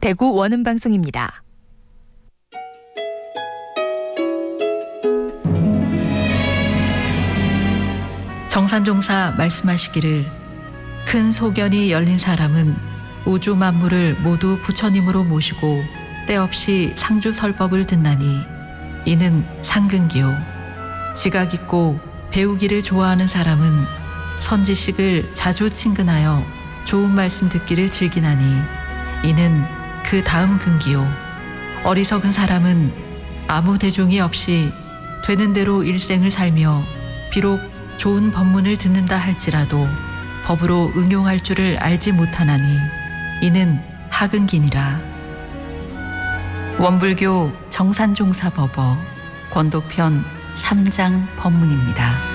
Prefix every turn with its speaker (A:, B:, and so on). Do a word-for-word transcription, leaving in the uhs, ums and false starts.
A: 대구 원음방송입니다.
B: 정산종사 말씀하시기를 큰 소견이 열린 사람은 우주 만물을 모두 부처님으로 모시고 때없이 상주설법을 듣나니 이는 상근기요. 지각 있고 배우기를 좋아하는 사람은 선지식을 자주 친근하여 좋은 말씀 듣기를 즐기나니 이는 그 다음 근기요. 어리석은 사람은 아무 대종이 없이 되는 대로 일생을 살며 비록 좋은 법문을 듣는다 할지라도 법으로 응용할 줄을 알지 못하나니 이는 하근기니라. 원불교 정산종사법어 권도편 삼 장 법문입니다.